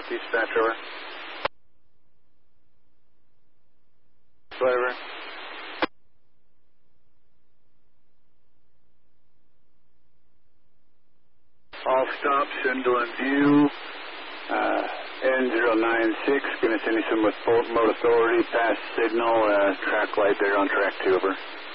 dispatch, over. Whatever. All stops, Schindel in view. N096, going to send you some with mode authority, pass signal, track light there on track 2, over.